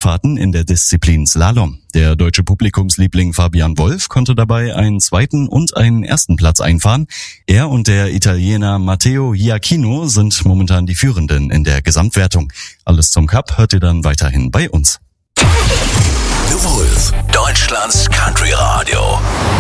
Abfahrten in der Disziplin Slalom. Der deutsche Publikumsliebling Fabian Wolf konnte dabei einen zweiten und einen ersten Platz einfahren. Er und der Italiener Matteo Iachino sind momentan die Führenden in der Gesamtwertung. Alles zum Cup hört ihr dann weiterhin bei uns. The Wolf, Deutschlands Country Radio.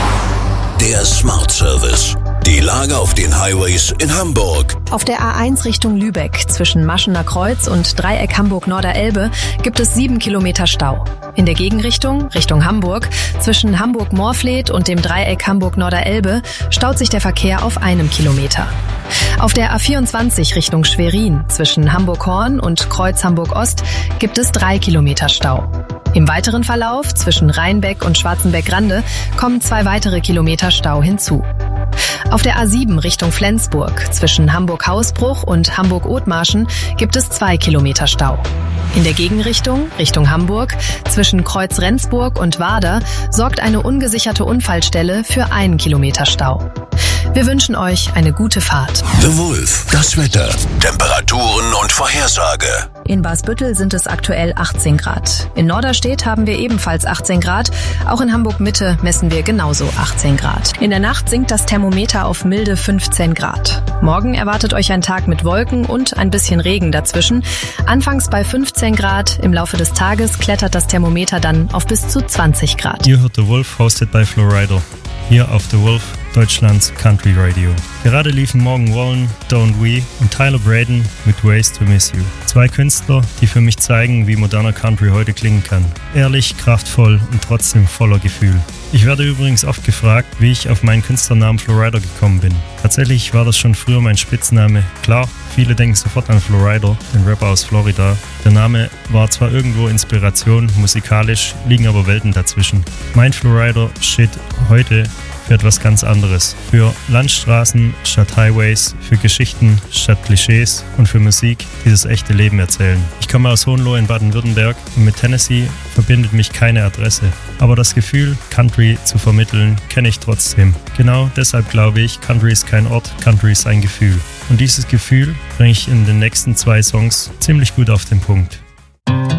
Der Smart Service. Die Lage auf den Highways in Hamburg. Auf der A1 Richtung Lübeck zwischen Maschener Kreuz und Dreieck Hamburg-Norderelbe gibt es 7 Kilometer Stau. In der Gegenrichtung, Richtung Hamburg, zwischen Hamburg-Morfleet und dem Dreieck Hamburg-Norderelbe staut sich der Verkehr auf 1 Kilometer. Auf der A24 Richtung Schwerin zwischen Hamburg-Horn und Kreuz Hamburg-Ost gibt es 3 Kilometer Stau. Im weiteren Verlauf zwischen Rheinbeck und Schwarzenbeck-Rande kommen 2 weitere Kilometer Stau hinzu. Auf der A7 Richtung Flensburg zwischen Hamburg-Hausbruch und Hamburg-Othmarschen gibt es 2 Kilometer Stau. In der Gegenrichtung, Richtung Hamburg, zwischen Kreuz Rendsburg und Wader sorgt eine ungesicherte Unfallstelle für 1 Kilometer Stau. Wir wünschen euch eine gute Fahrt. The Wolf, das Wetter, Temperaturen und Vorhersage. In Basbüttel sind es aktuell 18 Grad. In Norderstedt haben wir ebenfalls 18 Grad. Auch in Hamburg-Mitte messen wir genauso 18 Grad. In der Nacht sinkt das Thermometer auf milde 15 Grad. Morgen erwartet euch ein Tag mit Wolken und ein bisschen Regen dazwischen. Anfangs bei 15 Grad, im Laufe des Tages klettert das Thermometer dann auf bis zu 20 Grad. Ihr hört The Wolf, hosted by Flowrider. Hier auf The Wolf, Deutschlands Country Radio. Gerade liefen Morgan Wallen, Don't We und Tyler Braden mit Ways to Miss You. 2 Künstler, die für mich zeigen, wie moderner Country heute klingen kann. Ehrlich, kraftvoll und trotzdem voller Gefühl. Ich werde übrigens oft gefragt, wie ich auf meinen Künstlernamen Flowrider gekommen bin. Tatsächlich war das schon früher mein Spitzname. Klar, viele denken sofort an Flowrider, den Rapper aus Florida. Der Name war zwar irgendwo Inspiration, musikalisch liegen aber Welten dazwischen. Mein Flowrider steht heute für etwas ganz anderes. Für Landstraßen statt Highways, für Geschichten statt Klischees und für Musik, die das echte Leben erzählen. Ich komme aus Hohenlohe in Baden-Württemberg und mit Tennessee verbindet mich keine Adresse. Aber das Gefühl, Country zu vermitteln, kenne ich trotzdem. Genau deshalb glaube ich, Country ist kein Ort, Country ist ein Gefühl. Und dieses Gefühl bringe ich in den nächsten 2 Songs ziemlich gut auf den Punkt.